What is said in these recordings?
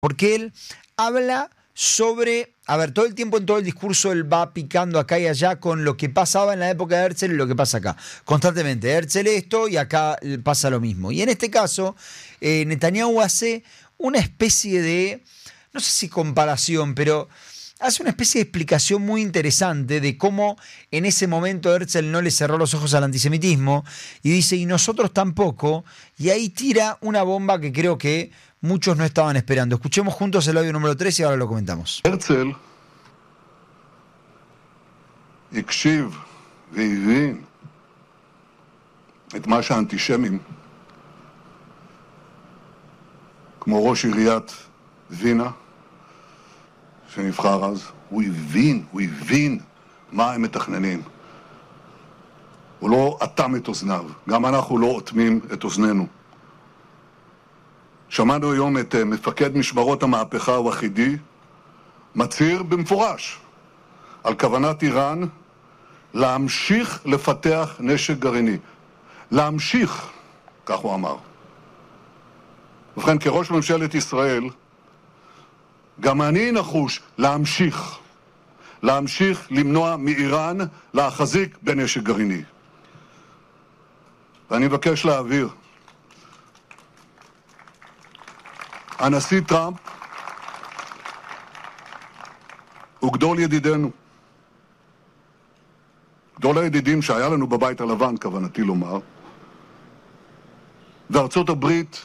porque él habla sobre, a ver, todo el tiempo en todo el discurso él va picando acá y allá con lo que pasaba en la época de Herzl y lo que pasa acá. Constantemente, Herzl esto y acá pasa lo mismo. Y en este caso, Netanyahu hace una especie de, no sé si comparación, pero hace una especie de explicación muy interesante de cómo en ese momento Herzl no le cerró los ojos al antisemitismo y dice, y nosotros tampoco, y ahí tira una bomba que creo que muchos no estaban esperando. Escuchemos juntos el audio número 3 y ahora lo comentamos. הרצל הקשיב והבין את מה שהאנטישמים, כמו ראש עיריית וינה, שנבחר אז, הוא הבין מה הם מתכננים. הוא לא אטם את אוזניו, גם אנחנו לא אוטמים את אוזנינו. שמענו היום את מפקד משמרות המהפכה הוחידי מצהיר במפורש על כוונת איראן להמשיך לפתח נשק גרעיני. להמשיך, כך הוא אמר. ובכן, כראש ממשלת ישראל, גם אני נחוש להמשיך למנוע מאיראן להחזיק בנשק גרעיני. ואני מבקש להעביר, הנשיא טראמפ הוא גדול ידידינו. גדול הידידים שהיה לנו בבית הלבן, כוונתי לומר. וארצות הברית...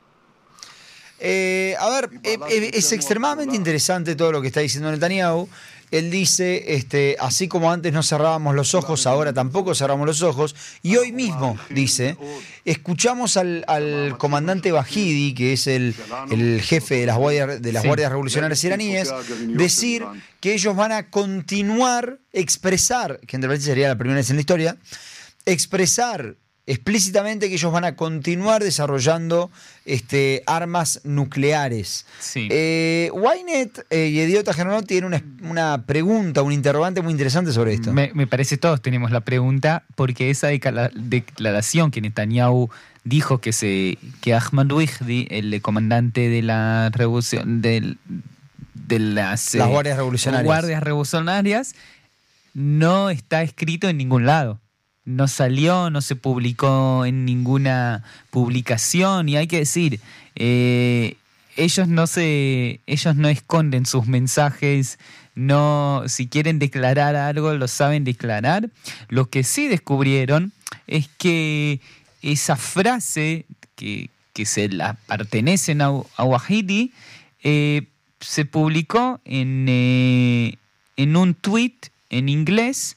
A ver, es extremadamente interesante todo lo que está diciendo Netanyahu. Él dice, así como antes no cerrábamos los ojos, ahora tampoco cerramos los ojos. Y hoy mismo, dice, escuchamos al comandante Vahidi, que es el jefe de las guardias revolucionarias iraníes, decir que ellos van a continuar, expresar, que entre paréntesis sería la primera vez en la historia, expresar explícitamente que ellos van a continuar desarrollando armas nucleares. Sí. Ynet y Idiota Geronot tienen una pregunta, un interrogante muy interesante sobre esto. Me parece todos tenemos la pregunta, porque esa declaración que Netanyahu dijo que Ahmad Wihdi, el comandante de la revolución de las guardias revolucionarias, no está escrito en ningún lado. No salió, no se publicó en ninguna publicación, y hay que decir, ellos no esconden sus mensajes, si quieren declarar algo lo saben declarar. Lo que sí descubrieron es que esa frase que se la pertenecen a Wahidi se publicó en un tweet en inglés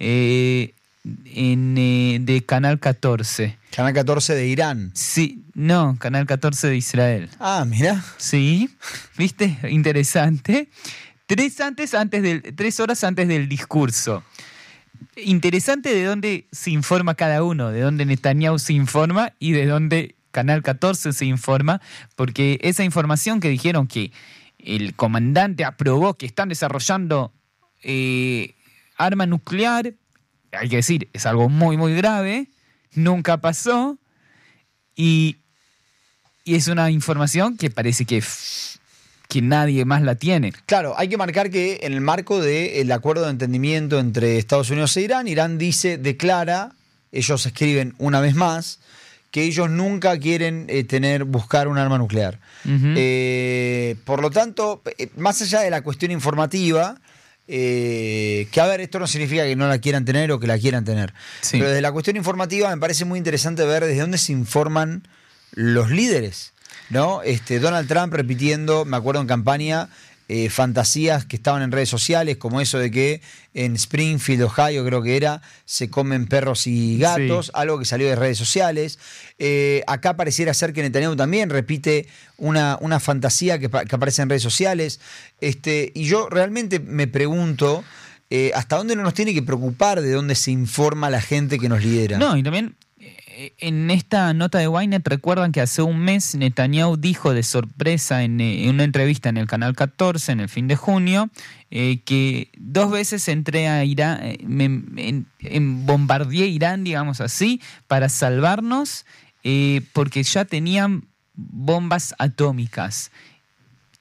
de Canal 14. Canal 14 de Irán. Sí, no, Canal 14 de Israel. Ah, mira. Sí, ¿viste? Interesante. 3 horas antes del discurso. Interesante de dónde se informa cada uno, de dónde Netanyahu se informa y de dónde Canal 14 se informa, porque esa información que dijeron que el comandante aprobó que están desarrollando arma nuclear, hay que decir, es algo muy, muy grave, nunca pasó, y es una información que parece que nadie más la tiene. Claro, hay que marcar que en el marco del acuerdo de entendimiento entre Estados Unidos e Irán, Irán declara, ellos escriben una vez más, que ellos nunca quieren buscar un arma nuclear. Uh-huh. Por lo tanto, más allá de la cuestión informativa, que a ver, esto no significa que no la quieran tener o que la quieran tener, sí, pero desde la cuestión informativa me parece muy interesante ver desde dónde se informan los líderes, ¿no? Donald Trump repitiendo, me acuerdo en campaña, fantasías que estaban en redes sociales, como eso de que en Springfield, Ohio, creo que era, se comen perros y gatos, sí, algo que salió de redes sociales. Acá pareciera ser que Netanyahu también repite una fantasía que aparece en redes sociales. Y yo realmente me pregunto hasta dónde no nos tiene que preocupar de dónde se informa la gente que nos lidera. No, y también en esta nota de Ynet recuerdan que hace un mes Netanyahu dijo de sorpresa en una entrevista en el Canal 14 en el fin de junio que 2 veces entré a Irán, bombardeé Irán, digamos así, para salvarnos porque ya tenían bombas atómicas.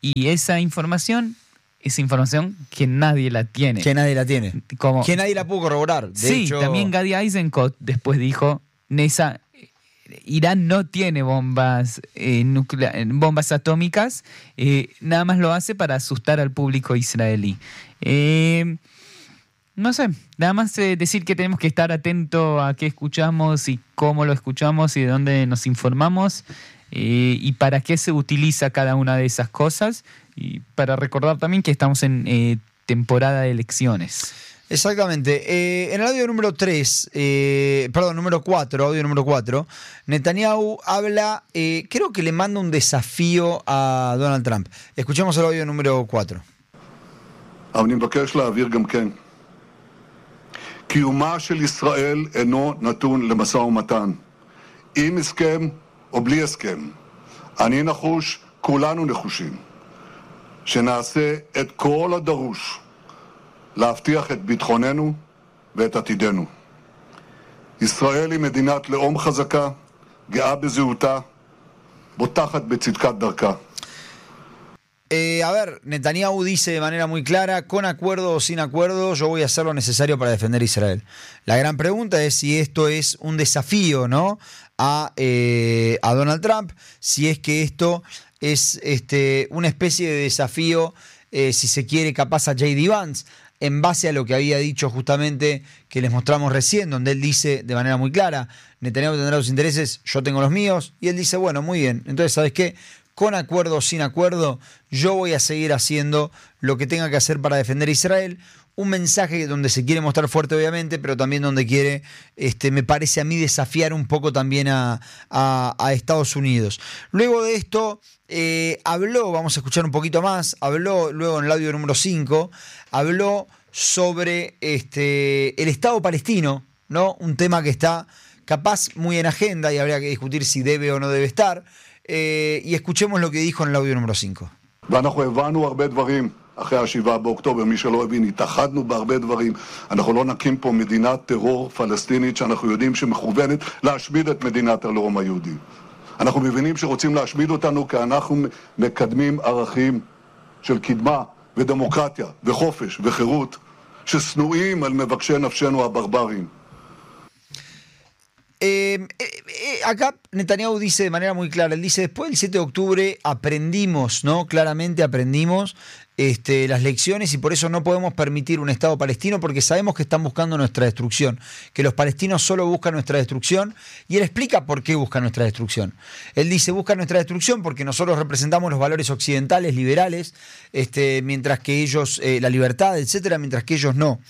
Y esa información que nadie la tiene. Que nadie la tiene. Que nadie la pudo corroborar. De hecho, también Gadi Eisenkot después dijo, Irán no tiene bombas bombas atómicas, nada más lo hace para asustar al público israelí. No sé, nada más decir que tenemos que estar atentos a qué escuchamos y cómo lo escuchamos y de dónde nos informamos y para qué se utiliza cada una de esas cosas, y para recordar también que estamos en temporada de elecciones. Exactamente. En el audio número 4, audio número 4, Netanyahu habla, creo que le manda un desafío a Donald Trump. Escuchemos el audio número 4. אני מבקש להעביר גם כן. קיומה של ישראל אינו נתון למשא ומתן. עם הסכם או בלי הסכם. אני נחוש, כולנו נחושים. שנעשה את כל הדרוש להבטיח את ביטחוננו ואת עתידנו. ישראל היא מדינת לאום חזקה, גאה בזהותה, בוטחת בצדקת דרכה. A ver, Netanyahu dice de manera muy clara, con acuerdo o sin acuerdo, yo voy a hacer lo necesario para defender a Israel. La gran pregunta es si esto es un desafío, ¿no?, a Donald Trump, si es que esto es una especie de desafío, si se quiere, capaz a J.D. Vance, en base a lo que había dicho justamente que les mostramos recién, donde él dice de manera muy clara, Netanyahu tendrá sus intereses, yo tengo los míos, y él dice, bueno, muy bien, entonces, ¿sabes qué?, con acuerdo o sin acuerdo, yo voy a seguir haciendo lo que tenga que hacer para defender a Israel. Un mensaje donde se quiere mostrar fuerte, obviamente, pero también donde quiere, me parece a mí, desafiar un poco también a Estados Unidos. Luego de esto, habló, vamos a escuchar un poquito más, habló luego en el audio número 5, habló sobre el Estado palestino, ¿no? Un tema que está capaz muy en agenda y habría que discutir si debe o no debe estar. Y escuchemos lo que dijo en el audio número 5. ואנחנו הבנו הרבה דברים אחרי ה7 באוקטובר, מי שלא הבין, התאחדנו בהרבה דברים. אנחנו לא נקים פה מדינת טרור פלסטינית שאנחנו יודעים שמכוונת להשמיד את מדינת הלאום היהודי. אנחנו מבינים שרוצים להשמיד אותנו כי אנחנו מקדמים ערכים של קדמה ודמוקרטיה וחופש וחירות ששנואים על מבקשי נפשנו הברברים. Acá Netanyahu dice de manera muy clara, él dice, después del 7 de octubre aprendimos, ¿no? Claramente aprendimos las lecciones y por eso no podemos permitir un Estado palestino porque sabemos que están buscando nuestra destrucción, que los palestinos solo buscan nuestra destrucción y él explica por qué buscan nuestra destrucción. Él dice, buscan nuestra destrucción porque nosotros representamos los valores occidentales, liberales, mientras que ellos, la libertad, etcétera, mientras que ellos no.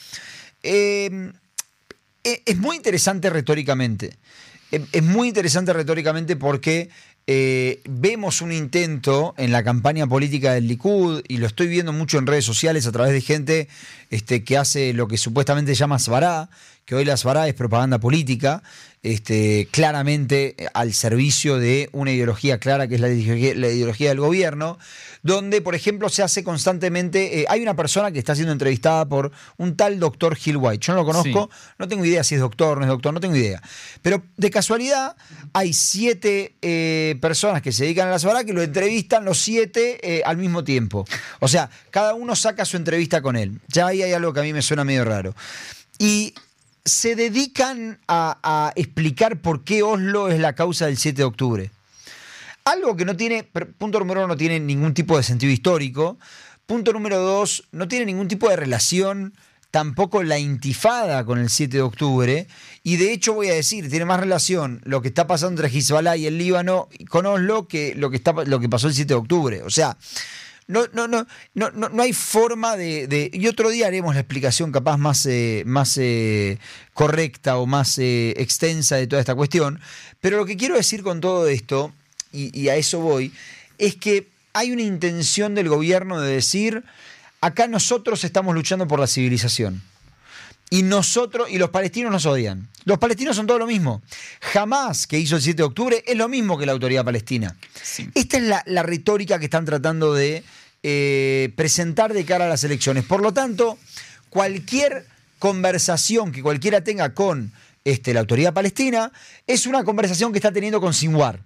Es muy interesante retóricamente. Es muy interesante retóricamente porque vemos un intento en la campaña política del Likud, y lo estoy viendo mucho en redes sociales a través de gente que hace lo que supuestamente se llama Asbará, que hoy la Asbará es propaganda política, claramente al servicio de una ideología clara que es la ideología del gobierno, donde, por ejemplo, se hace constantemente... hay una persona que está siendo entrevistada por un tal doctor Gil White. Yo no lo conozco, sí. No tengo idea si es doctor o no es doctor, no tengo idea. Pero de casualidad hay 7 personas que se dedican a la Asbará que lo entrevistan los 7 al mismo tiempo. O sea, cada uno saca su entrevista con él. Ya ahí hay algo que a mí me suena medio raro. Y se dedican a explicar por qué Oslo es la causa del 7 de octubre. Algo que no tiene, punto número 1, no tiene ningún tipo de sentido histórico. Punto número 2, no tiene ningún tipo de relación tampoco la intifada con el 7 de octubre. Y de hecho voy a decir, tiene más relación lo que está pasando entre Hezbollah y el Líbano con Oslo que lo que pasó el 7 de octubre. O sea, no hay forma de... Y otro día haremos la explicación capaz más correcta o más extensa de toda esta cuestión. Pero lo que quiero decir con todo esto, y a eso voy, es que hay una intención del gobierno de decir, acá nosotros estamos luchando por la civilización. Y los palestinos nos odian. Los palestinos son todo lo mismo. Hamas, que hizo el 7 de octubre, es lo mismo que la autoridad palestina. Sí. Esta es la retórica que están tratando de presentar de cara a las elecciones. Por lo tanto, cualquier conversación que cualquiera tenga con la autoridad palestina es una conversación que está teniendo con Sinwar.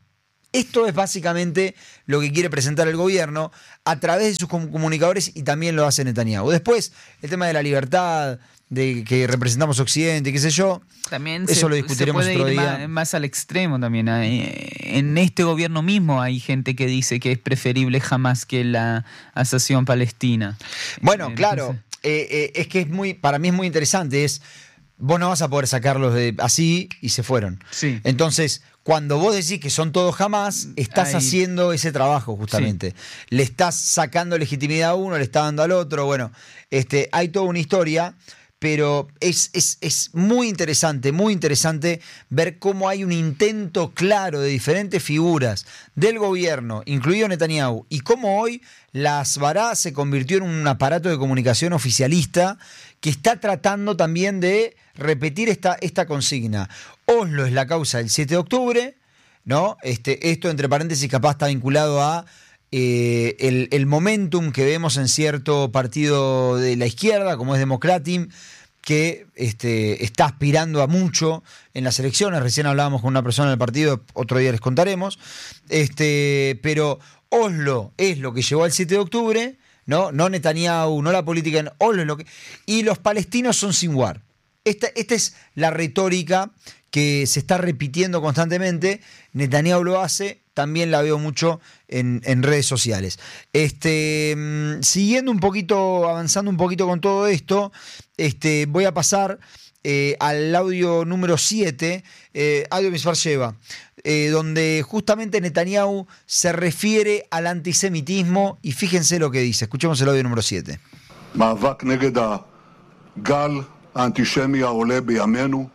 Esto es básicamente lo que quiere presentar el gobierno a través de sus comunicadores y también lo hace Netanyahu. Después, el tema de la libertad, de que representamos Occidente, qué sé yo, también eso lo discutiremos se puede otro ir día. más al extremo también. En este gobierno mismo hay gente que dice que es preferible jamás que la asociación palestina. Bueno, claro, es que para mí es muy interesante, vos no vas a poder sacarlos así y se fueron. Sí. Entonces, cuando vos decís que son todos jamás, estás haciendo ese trabajo justamente. Sí. Le estás sacando legitimidad a uno, le estás dando al otro. Bueno, hay toda una historia, pero es muy interesante ver cómo hay un intento claro de diferentes figuras del gobierno, incluido Netanyahu, y cómo hoy la Hasbará se convirtió en un aparato de comunicación oficialista que está tratando también de repetir esta consigna. Oslo es la causa del 7 de octubre, ¿no? Esto, entre paréntesis, capaz está vinculado a el momentum que vemos en cierto partido de la izquierda, como es Democratim, que está aspirando a mucho en las elecciones. Recién hablábamos con una persona del partido, otro día les contaremos. Pero Oslo es lo que llevó al 7 de octubre, no Netanyahu, no la política en Oslo, es lo que, y los palestinos son Sinwar. Esta es la retórica que se está repitiendo constantemente. Netanyahu lo hace, también la veo mucho en redes sociales. Siguiendo un poquito, avanzando un poquito con todo esto, voy a pasar al audio número 7, audio Misfar Sheva, donde justamente Netanyahu se refiere al antisemitismo y fíjense lo que dice. Escuchemos el audio número 7. מאבק נגד הגל האנטישמי העולה בימינו,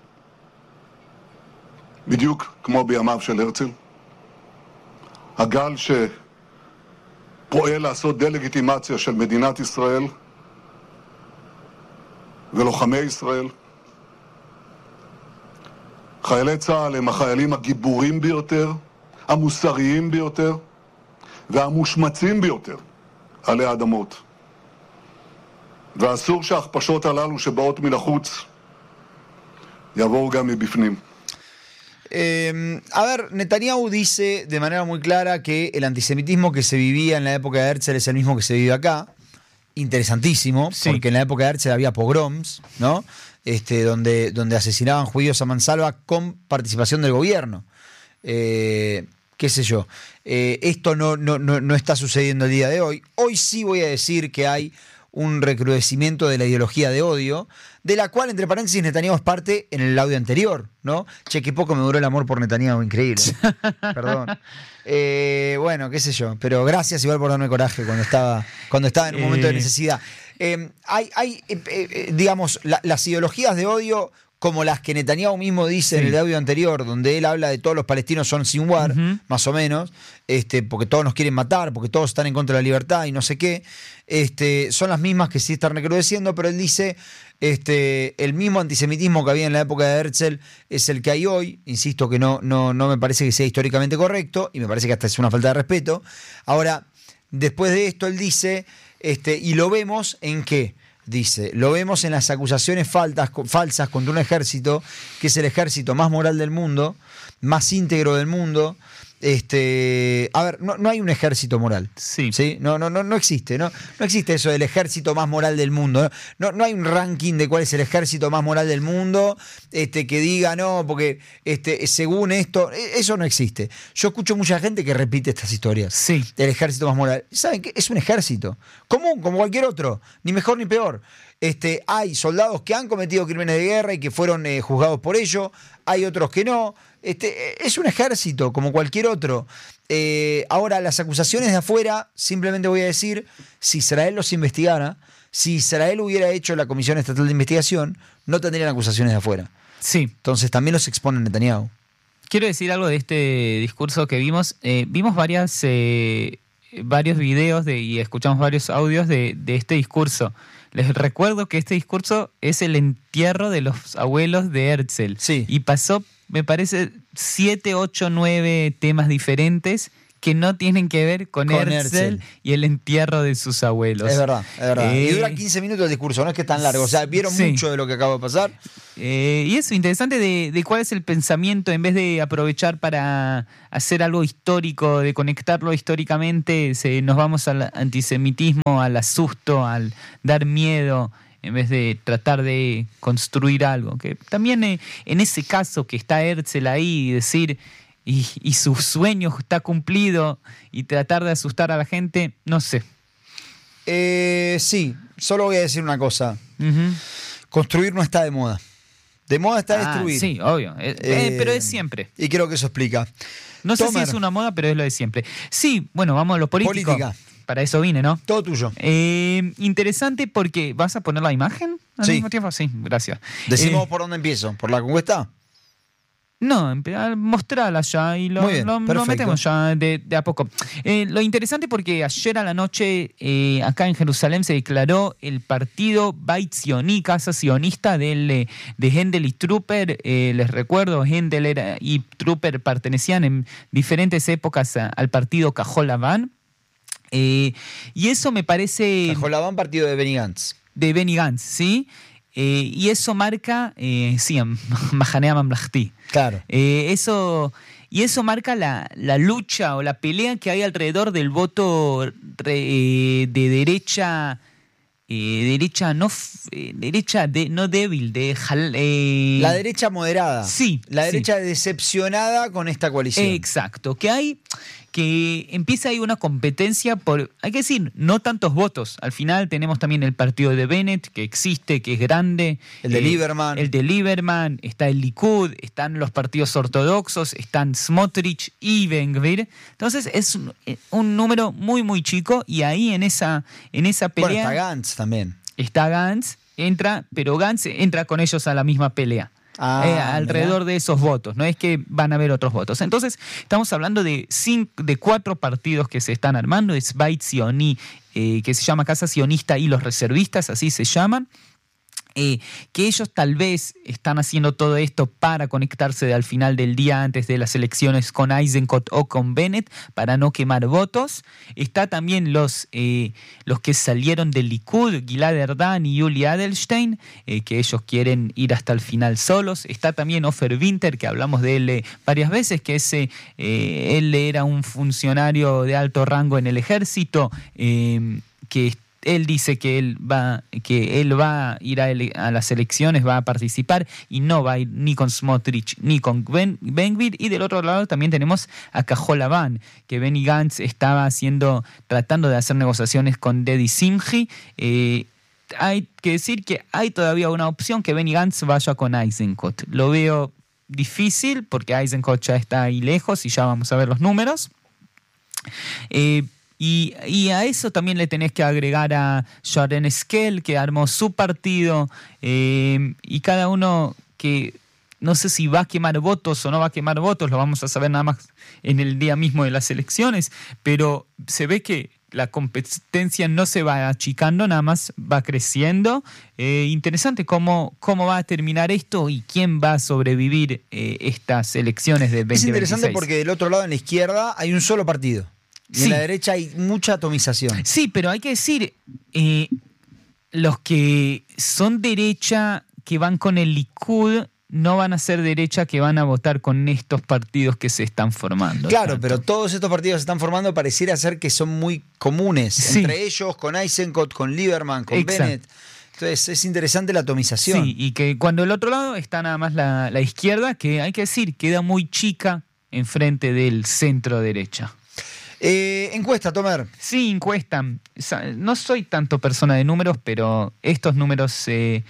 בדיוק כמו בימיו של הרצל. הגל שפועל לעשות דה-לגיטימציה של מדינת ישראל ולוחמי ישראל. חיילי צה"ל הם החיילים הגיבורים ביותר, המוסריים ביותר והמושמצים ביותר עלי האדמות. ואסור שההכפשות הללו שבאות מן החוץ יבואו גם מבפנים. A ver, Netanyahu dice de manera muy clara que el antisemitismo que se vivía en la época de Herzl es el mismo que se vive acá. Interesantísimo, sí. Porque en la época de Herzl había pogroms, ¿no? Donde asesinaban judíos a mansalva con participación del gobierno. Qué sé yo. Esto no está sucediendo el día de hoy. Hoy sí voy a decir que hay un recrudecimiento de la ideología de odio, de la cual, entre paréntesis, Netanyahu es parte en el audio anterior, ¿no? Che, qué poco me duró el amor por Netanyahu, increíble. Perdón. Bueno, qué sé yo, pero gracias igual por darme coraje cuando estaba en un momento de necesidad. Digamos, las ideologías de odio, como las que Netanyahu mismo dice en el audio anterior, donde él habla de todos los palestinos son Sinwar, más o menos, porque todos nos quieren matar, porque todos están en contra de la libertad y no sé qué, son las mismas que sí están recrudeciendo, pero él dice, el mismo antisemitismo que había en la época de Herzl es el que hay hoy. Insisto que no me parece que sea históricamente correcto, y me parece que hasta es una falta de respeto. Ahora, después de esto, él dice, y lo vemos en qué. Dice, lo vemos en las acusaciones falsas contra un ejército que es el ejército más moral del mundo, más íntegro del mundo. A ver, no hay un ejército moral. Sí. ¿Sí? No existe. No existe eso del ejército más moral del mundo. No hay un ranking de cuál es el ejército más moral del mundo que diga, no, porque según esto, eso no existe. Yo escucho mucha gente que repite estas historias. Sí. Del ejército más moral. ¿Saben qué? Es un ejército común, como cualquier otro. Ni mejor ni peor. Hay soldados que han cometido crímenes de guerra y que fueron juzgados por ello. Hay otros que no. Es un ejército como cualquier otro. Ahora, las acusaciones de afuera, simplemente voy a decir, si Israel los investigara, si Israel hubiera hecho la Comisión Estatal de Investigación, no tendrían acusaciones de afuera. Sí. Entonces también los expone Netanyahu. Quiero decir algo de este discurso que vimos. Vimos varios videos y escuchamos varios audios de este discurso. Les recuerdo que este discurso es el entierro de los abuelos de Herzl. Sí. Y pasó, me parece, 7, 8, 9 temas diferentes que no tienen que ver con Herzl y el entierro de sus abuelos. Es verdad, es verdad. Y dura 15 minutos el discurso, no es que es tan largo. O sea, vieron mucho de lo que acaba de pasar. Y eso, interesante de cuál es el pensamiento, en vez de aprovechar para hacer algo histórico, de conectarlo históricamente, nos vamos al antisemitismo, al asusto, al dar miedo, en vez de tratar de construir algo. Que también en ese caso que está Herzl ahí y decir... Y su sueño está cumplido y tratar de asustar a la gente, no sé. Sí, solo voy a decir una cosa. Uh-huh. Construir no está de moda. De moda está destruir. Sí, obvio. Pero es siempre. Y creo que eso explica. No sé si es una moda, pero es lo de siempre. Sí, bueno, vamos a lo político. Política. Para eso vine, ¿no? Todo tuyo. Interesante porque... ¿Vas a poner la imagen al mismo tiempo? Sí, gracias. Decimos por dónde empiezo. ¿Por la conquista? No, mostrarla ya y lo metemos ya de a poco. Lo interesante porque ayer a la noche acá en Jerusalén se declaró el partido Beit Zioní, Casa Sionista de Hendel y Trupper. Les recuerdo, Hendel y Trupper pertenecían en diferentes épocas al partido Cajol Laván. Y eso me parece... Cajol Laván, partido de Benny Gantz. De Benny Gantz, ¿sí? Y eso marca, Mahanea Mamlahti. Claro. Y eso marca la lucha o la pelea que hay alrededor del voto de derecha, no débil, la derecha moderada. Sí. La derecha decepcionada con esta coalición. Exacto. Que empieza ahí una competencia por, hay que decir, no tantos votos. Al final tenemos también el partido de Bennett, que existe, que es grande. El de Lieberman. El de Lieberman, está el Likud, están los partidos ortodoxos, están Smotrich y Ben-Gvir. Entonces es un número muy, muy chico y ahí en esa pelea... Bueno, está Gantz también. Está Gantz, pero Gantz entra con ellos a la misma pelea. Alrededor de esos votos, no es que van a haber otros votos. Entonces estamos hablando de 4 partidos que se están armando. Es Beit Zioní, que se llama Casa Sionista, y los reservistas, así se llaman. Que ellos tal vez están haciendo todo esto para conectarse al final del día antes de las elecciones con Eisenkot o con Bennett para no quemar votos. Está también los que salieron del Likud, Gilad Erdan y Yuli Edelstein, que ellos quieren ir hasta el final solos. Está también Ofer Winter, que hablamos de él varias veces, que él era un funcionario de alto rango en el ejército, que él dice que él va a ir a las elecciones, va a participar y no va a ir ni con Smotrich ni con Ben-Gvir. Y del otro lado también tenemos a Cajol Laván, que Benny Gantz estaba tratando de hacer negociaciones con Dedi Simchi. Hay que decir que hay todavía una opción que Benny Gantz vaya con Eisenkot. Lo veo difícil porque Eisenkot ya está ahí lejos y ya vamos a ver los números. Y a eso también le tenés que agregar a Sharren Esquel, que armó su partido, y cada uno que no sé si va a quemar votos o no va a quemar votos, lo vamos a saber nada más en el día mismo de las elecciones, pero se ve que la competencia no se va achicando, nada más va creciendo. Interesante cómo va a terminar esto y quién va a sobrevivir estas elecciones de 2026. Es interesante porque del otro lado, en la izquierda, hay un solo partido. Y en la derecha hay mucha atomización. Sí, pero hay que decir, los que son derecha, que van con el Likud, no van a ser derecha que van a votar con estos partidos que se están formando. Claro, pero todos estos partidos que se están formando pareciera ser que son muy comunes. Sí. Entre ellos, con Eisenkot, con Lieberman, con Bennett. Entonces es interesante la atomización. Sí, y que cuando el otro lado está nada más la izquierda, que hay que decir, queda muy chica enfrente del centro derecha. Encuesta, Tomer. Sí, encuesta. No soy tanto persona de números, pero estos números sí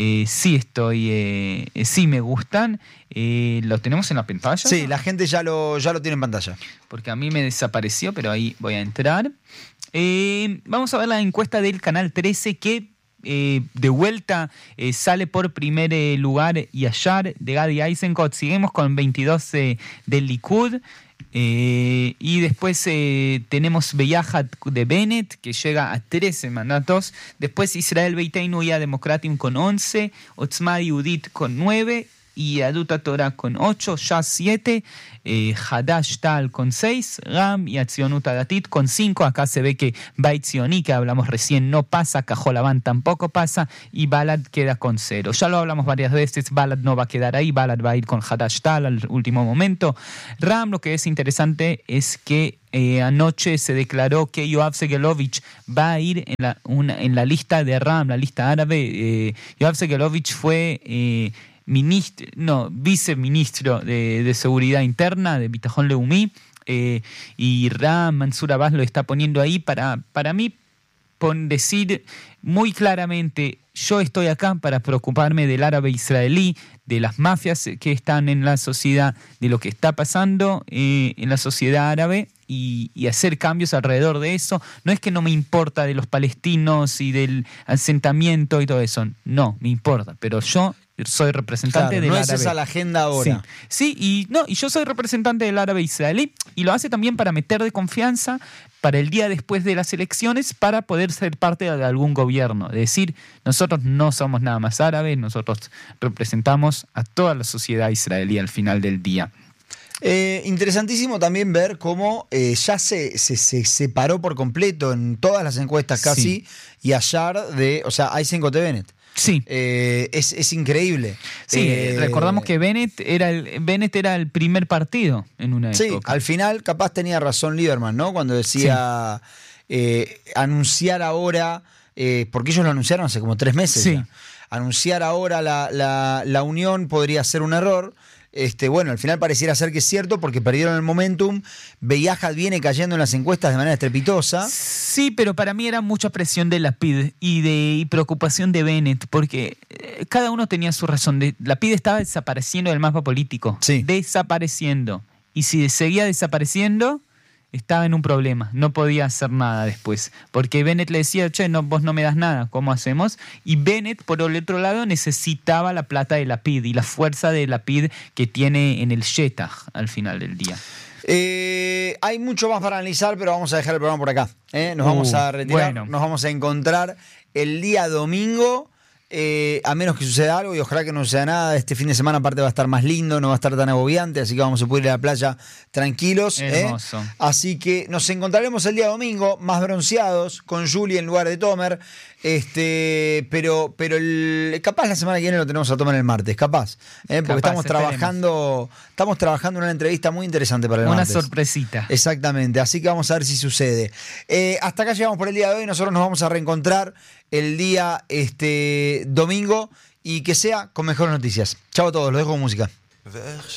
me gustan. ¿Lo tenemos en la pantalla? Sí, la gente ya lo tiene en pantalla. Porque a mí me desapareció, pero ahí voy a entrar. Vamos a ver la encuesta del Canal 13 que de vuelta sale por primer lugar Yashar de Gadi Eisenkot. Seguimos con 22 del Likud. Y después tenemos Beyajat de Bennett, que llega a 13 mandatos. Después Israel Beiteinu y Democratim con 11, Otzma Yehudit con 9, y Yaduta Torah con 8, Shas 7, Hadash Tal con 6, Ram y Atzionut Datit con 5. Acá se ve que Beit Zioni, que hablamos recién, no pasa, Cajol Lavan tampoco pasa, y Balad queda con 0. Ya lo hablamos varias veces, Balad no va a quedar ahí, Balad va a ir con Hadash Tal al último momento. Ram, lo que es interesante es que anoche se declaró que Yoav Segelovich va a ir en la lista de Ram, la lista árabe. Yoav Segelovich fue viceministro de Seguridad Interna, de Bitajón Leumí, y Ram Mansur Abbas lo está poniendo ahí para mí, decir muy claramente: yo estoy acá para preocuparme del árabe israelí, de las mafias que están en la sociedad, de lo que está pasando en la sociedad árabe, y hacer cambios alrededor de eso. No es que no me importa de los palestinos y del asentamiento y todo eso, no, me importa, pero yo soy representante del árabe. No es esa la agenda ahora. Sí, y yo soy representante del árabe israelí, y lo hace también para meter de confianza para el día después de las elecciones, para poder ser parte de algún gobierno. Es decir, nosotros no somos nada más árabes, nosotros representamos a toda la sociedad israelí al final del día. Interesantísimo también ver cómo ya se separó por completo en todas las encuestas casi, y Yashar Eisenkot de Bennett. Sí. Es increíble. Sí, recordamos que Bennett era el primer partido en una época. Sí, al final capaz tenía razón Lieberman, ¿no? Cuando decía anunciar ahora, porque ellos lo anunciaron hace como 3 meses. Sí. Ya. Anunciar ahora la unión podría ser un error. Bueno, al final pareciera ser que es cierto, porque perdieron el momentum. Beyajad viene cayendo en las encuestas de manera estrepitosa. Sí, pero para mí era mucha presión de Lapid y preocupación de Bennett, porque cada uno tenía su razón. Lapid estaba desapareciendo del mapa político. Sí. Desapareciendo. Y si seguía desapareciendo, estaba en un problema, no podía hacer nada después, porque Bennett le decía: vos no me das nada, ¿cómo hacemos? Y Bennett, por el otro lado, necesitaba la plata de Lapid y la fuerza de Lapid que tiene en el Shetach al final del día. Hay mucho más para analizar, pero vamos a dejar el programa por acá. Nos vamos a retirar, Nos vamos a encontrar el día domingo. A menos que suceda algo, y ojalá que no suceda nada. Este fin de semana aparte va a estar más lindo, no va a estar tan agobiante, así que vamos a poder ir a la playa tranquilos. Hermoso. Así que nos encontraremos el día domingo más bronceados, con Juli en lugar de Tomer. Pero capaz la semana que viene lo tenemos a Tomer el martes, capaz, porque Capaz, estamos trabajando en una entrevista muy interesante para el martes. Una sorpresita. Exactamente, así que vamos a ver si sucede. Hasta acá llegamos por el día de hoy. Nosotros nos vamos a reencontrar el día domingo, y que sea con mejores noticias. Chao a todos, los dejo con música.